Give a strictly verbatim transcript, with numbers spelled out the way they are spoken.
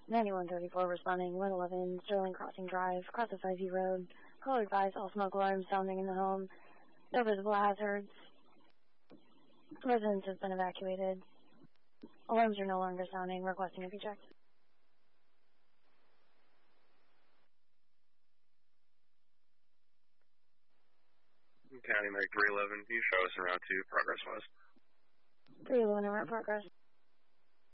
ninety-one thirty-four responding, one eleven, Sterling Crossing Drive, across the five E Road. Caller advised all smoke alarms sounding in the home. No visible hazards. Residence has been evacuated. Alarms are no longer sounding. Requesting to be checked. County Mike three eleven, can you show us around two, progress wise? three eleven, progress.